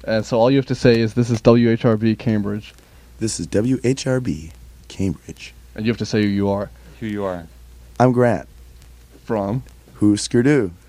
And so all you have to say is, this is WHRB Cambridge. This is WHRB Cambridge. And you have to say who you are. Who you are. I'm Grant. From? Husker Du.